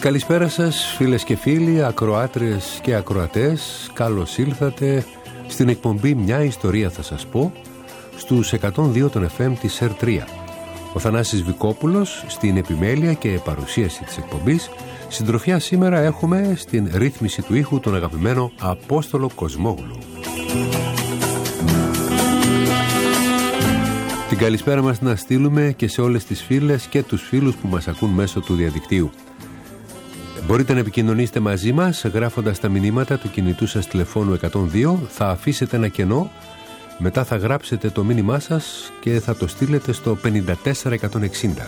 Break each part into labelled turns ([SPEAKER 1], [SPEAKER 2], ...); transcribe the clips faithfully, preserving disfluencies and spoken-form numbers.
[SPEAKER 1] Καλησπέρα σας φίλες και φίλοι, ακροάτριες και ακροατές. Καλώς ήλθατε στην εκπομπή «Μια ιστορία θα σας πω» στους εκατόν δύο των εφ εμ της ερ τρία. Ο Θανάσης Βικόπουλος στην επιμέλεια και παρουσίαση της εκπομπής. Συντροφιά σήμερα έχουμε στην ρύθμιση του ήχου τον αγαπημένο Απόστολο Κοσμόγλου. Την καλησπέρα μας να στείλουμε και σε όλες τις φίλες και τους φίλους που μας ακούν μέσω του διαδικτύου. Μπορείτε να επικοινωνήσετε μαζί μας γράφοντας τα μηνύματα του κινητού σας τηλεφώνου εκατόν δύο. Θα αφήσετε ένα κενό, μετά θα γράψετε το μήνυμά σας και θα το στείλετε στο πενήντα τέσσερα εκατόν εξήντα.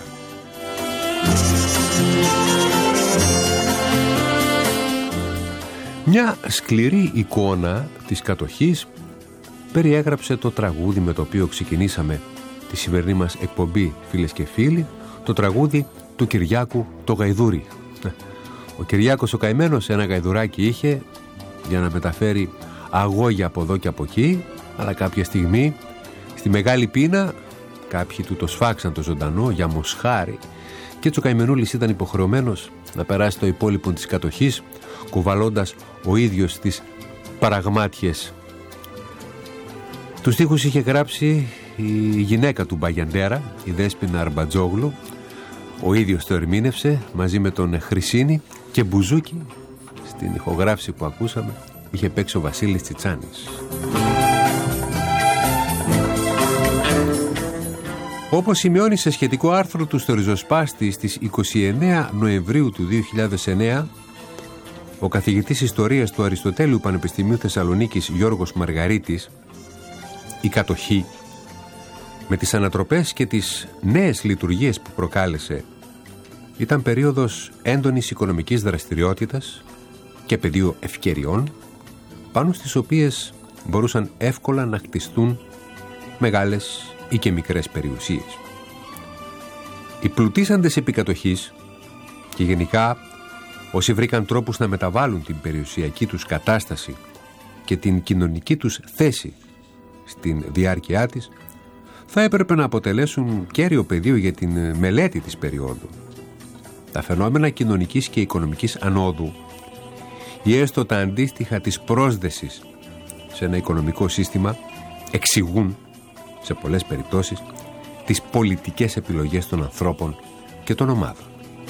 [SPEAKER 1] Μια σκληρή εικόνα της κατοχής περιέγραψε το τραγούδι με το οποίο ξεκινήσαμε τη σημερινή μας εκπομπή, φίλες και φίλοι, το τραγούδι του Κυριάκου το Γαϊδούρη. Ο Κυριάκος ο καημένος ένα γαϊδουράκι είχε για να μεταφέρει αγώγια από εδώ και από εκεί, αλλά κάποια στιγμή στη μεγάλη πείνα κάποιοι του το σφάξαν το ζωντανό για μοσχάρι και έτσι ο καημενούλης ήταν υποχρεωμένος να περάσει το υπόλοιπο της κατοχής, κουβαλώντας ο ίδιος τις παραγμάτιες. Τους στίχους είχε γράψει η γυναίκα του Μπαγιαντέρα, η Δέσποινα Αρμπατζόγλου. Ο ίδιος το ερμήνευσε μαζί με τον Χρυσίνη και μπουζούκι στην ηχογράφηση που ακούσαμε είχε παίξει ο Βασίλης Τσιτσάνης. Όπως σημειώνει σε σχετικό άρθρο του στο Ριζοσπάστη στις είκοσι εννέα Νοεμβρίου του δύο χιλιάδες εννέα ο καθηγητής ιστορίας του Αριστοτέλειου Πανεπιστημίου Θεσσαλονίκης Γιώργος Μαργαρίτης, η κατοχή με τις ανατροπές και τις νέες λειτουργίες που προκάλεσε ήταν περίοδος έντονης οικονομικής δραστηριότητας και πεδίο ευκαιριών πάνω στις οποίες μπορούσαν εύκολα να χτιστούν μεγάλες ή και μικρές περιουσίες. Οι πλουτίσαντες επικατοχής και γενικά όσοι βρήκαν τρόπους να μεταβάλουν την περιουσιακή τους κατάσταση και την κοινωνική τους θέση στην διάρκεια της θα έπρεπε να αποτελέσουν κέριο πεδίο για την μελέτη της περίοδου. Τα φαινόμενα κοινωνικής και οικονομικής ανόδου ή έστω τα αντίστοιχα της πρόσδεσης σε ένα οικονομικό σύστημα εξηγούν σε πολλές περιπτώσεις τις πολιτικές επιλογές των ανθρώπων και των ομάδων.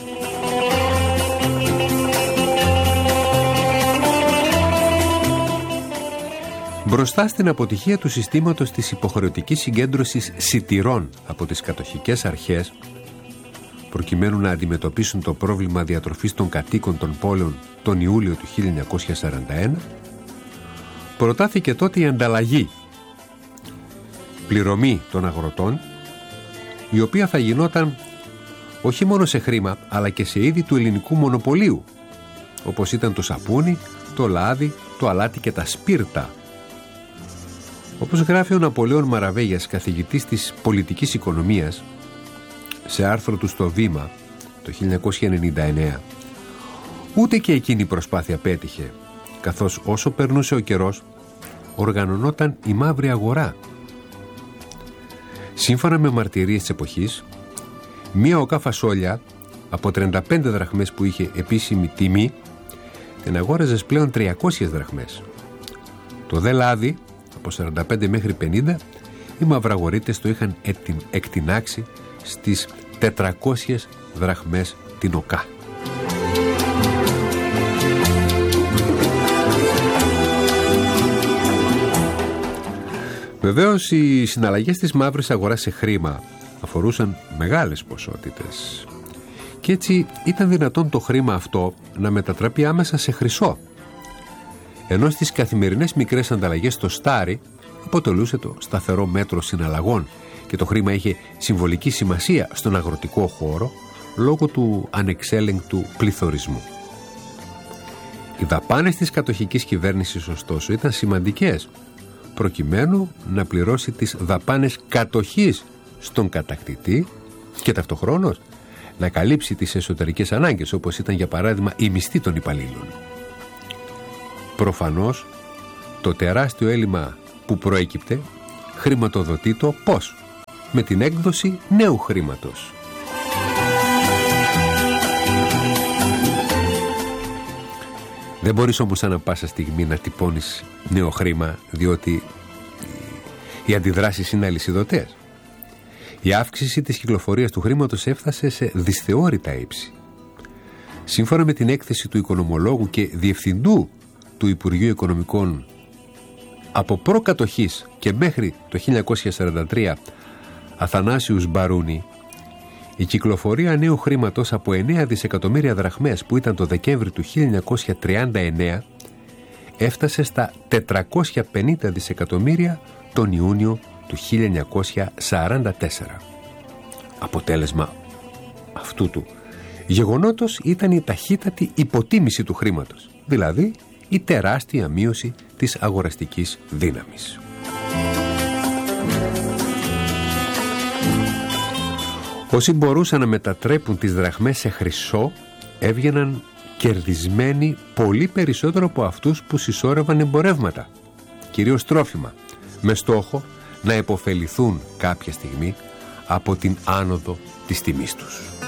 [SPEAKER 1] Μπροστά στην αποτυχία του συστήματος της υποχρεωτικής συγκέντρωσης σιτηρών από τις κατοχικές αρχές, προκειμένου να αντιμετωπίσουν το πρόβλημα διατροφής των κατοίκων των πόλεων τον Ιούλιο του χίλια εννιακόσια σαράντα ένα, προτάθηκε τότε η ανταλλαγή, πληρωμή των αγροτών, η οποία θα γινόταν όχι μόνο σε χρήμα, αλλά και σε είδη του ελληνικού μονοπωλίου, όπως ήταν το σαπούνι, το λάδι, το αλάτι και τα σπίρτα. Όπως γράφει ο Ναπολέων Μαραβέγιας, καθηγητής της πολιτικής οικονομίας, σε άρθρο του στο Βήμα το χίλια εννιακόσια ενενήντα εννέα, ούτε και εκείνη η προσπάθεια πέτυχε, καθώς όσο περνούσε ο καιρός οργανωνόταν η μαύρη αγορά. Σύμφωνα με μαρτυρίες της εποχής, μία οκά φασόλια από τριάντα πέντε δραχμές που είχε επίσημη τιμή την αγόραζες πλέον τριακόσιες δραχμές. Το δε λάδι από σαράντα πέντε μέχρι πενήντα οι μαυραγορείτες το είχαν εκτινάξει στις τετρακόσιες δραχμές την οκά. Βεβαίως οι συναλλαγές της μαύρης αγοράς σε χρήμα αφορούσαν μεγάλες ποσότητες και έτσι ήταν δυνατόν το χρήμα αυτό να μετατραπεί άμεσα σε χρυσό, ενώ στις καθημερινές μικρές ανταλλαγές το στάρι αποτελούσε το σταθερό μέτρο συναλλαγών και το χρήμα είχε συμβολική σημασία στον αγροτικό χώρο λόγω του ανεξέλεγκτου πληθωρισμού. Οι δαπάνες της κατοχικής κυβέρνησης ωστόσο ήταν σημαντικές προκειμένου να πληρώσει τις δαπάνες κατοχής στον κατακτητή και ταυτοχρόνως να καλύψει τις εσωτερικές ανάγκες, όπως ήταν για παράδειγμα η μισθή των υπαλλήλων. Προφανώς το τεράστιο έλλειμμα που προέκυπτε χρηματοδοτείτο πώς? Με την έκδοση νέου χρήματος. Δεν μπορείς όμως ανά πάσα στιγμή να τυπώνεις νέο χρήμα, διότι οι αντιδράσεις είναι αλυσιδωτές. Η αύξηση της κυκλοφορίας του χρήματος έφτασε σε δυσθεώρητα ύψη. Σύμφωνα με την έκθεση του οικονομολόγου και διευθυντού του Υπουργείου Οικονομικών από προκατοχής και μέχρι το χίλια εννιακόσια σαράντα τρία, Αθανάσιους Μπαρούνι, η κυκλοφορία νέου χρήματος από εννέα δισεκατομμύρια δραχμές που ήταν το Δεκέμβρη του χίλια εννιακόσια τριάντα εννέα έφτασε στα τετρακόσια πενήντα δισεκατομμύρια τον Ιούνιο του χίλια εννιακόσια σαράντα τέσσερα. Αποτέλεσμα αυτού του γεγονότος ήταν η ταχύτατη υποτίμηση του χρήματος, δηλαδή η τεράστια μείωση της αγοραστικής δύναμης. Όσοι μπορούσαν να μετατρέπουν τις δραχμές σε χρυσό έβγαιναν κερδισμένοι πολύ περισσότερο από αυτούς που συσσόρευαν εμπορεύματα, κυρίως τρόφιμα, με στόχο να επωφεληθούν κάποια στιγμή από την άνοδο της τιμής τους.